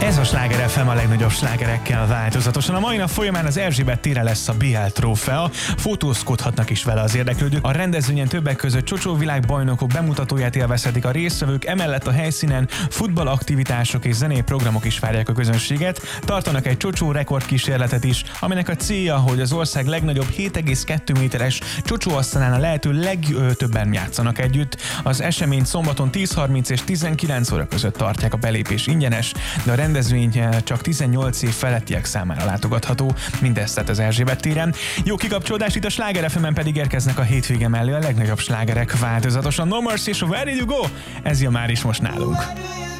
Ez a Sláger FM a legnagyobb slágerekkel változatosan. A mai nap folyamán az Erzsébet tére lesz a BL trófea, fotózkodhatnak is vele az érdeklődők. A rendezvényen többek között Csocsó világbajnokok bemutatóját élvezhetik a résztvevők, emellett a helyszínen futballaktivitások és zenei programok is várják a közönséget. Tartanak egy Csocsó rekordkísérletet is, aminek a célja, hogy az ország legnagyobb 7,2 méteres Csocsóasztalán a lehető legtöbben játszanak együtt. Az eseményt szombaton 10:30 és 19 óra között tartják, a belépés ingyenes, de a rendezvény csak 18 év felettiek számára látogatható, mindezt tehát az Erzsébet téren. Jó kikapcsolódás, itt a Sláger FM-en pedig érkeznek a hétvége mellé a legnagyobb slágerek változatosan. No Mercy és Where Did You Go? Ez jön már is most nálunk.